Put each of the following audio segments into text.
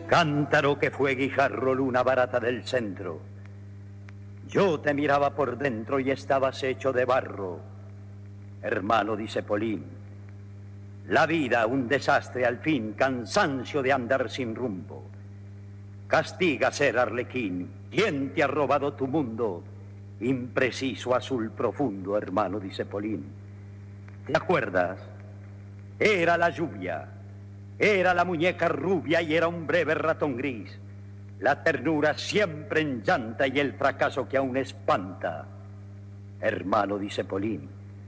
Cántaro que fue guijarro, luna barata del centro. Yo te miraba por dentro y estabas hecho de barro. Hermano, dice Polín, la vida un desastre al fin, cansancio de andar sin rumbo. Castiga ser arlequín, ¿quién te ha robado tu mundo? Impreciso azul profundo, hermano, dice Polín. ¿Te acuerdas? Era la lluvia, era la muñeca rubia y era un breve ratón gris. La ternura siempre en llanta y el fracaso que aún espanta. Hermano, dice Polín,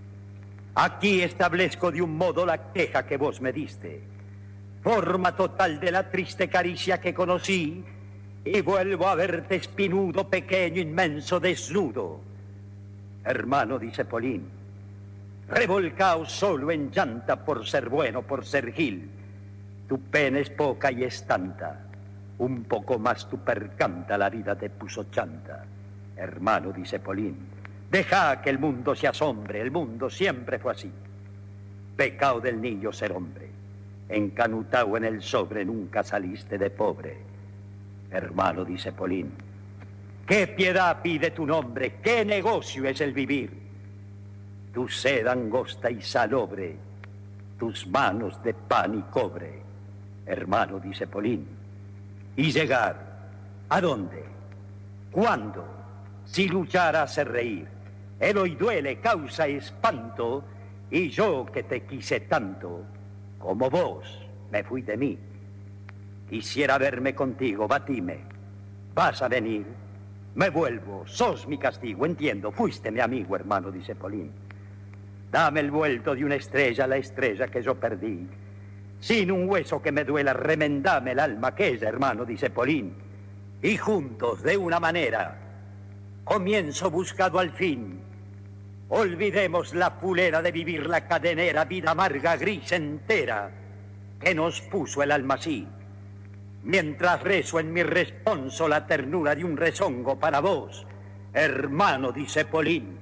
aquí establezco de un modo la queja que vos me diste. Forma total de la triste caricia que conocí y vuelvo a verte espinudo, pequeño, inmenso, desnudo. Hermano, dice Polín, revolcao solo en llanta por ser bueno, por ser gil. Tu pena es poca y es tanta. Un poco más tu percanta, la vida te puso chanta. Hermano, dice Polín, deja que el mundo se asombre, el mundo siempre fue así. Pecado del niño ser hombre, encanutao en el sobre, nunca saliste de pobre. Hermano, dice Polín, ¿qué piedad pide tu nombre? ¿Qué negocio es el vivir? Tu sed angosta y salobre, tus manos de pan y cobre. Hermano, dice Polín, ¿y llegar a dónde? ¿Cuándo? Si luchar hace reír, el hoy duele, causa espanto, y yo que te quise tanto, como vos me fui de mí. Quisiera verme contigo, batime. ¿Vas a venir? Me vuelvo, sos mi castigo, entiendo, fuiste mi amigo, hermano, dice Polín. Dame el vuelto de una estrella, la estrella que yo perdí. Sin un hueso que me duela, remendame el alma aquella, hermano, dice Polín. Y juntos, de una manera, comienzo buscado al fin. Olvidemos la fulera de vivir la cadenera, vida amarga, gris entera, que nos puso el alma así. Mientras rezo en mi responso la ternura de un rezongo para vos, hermano, dice Polín.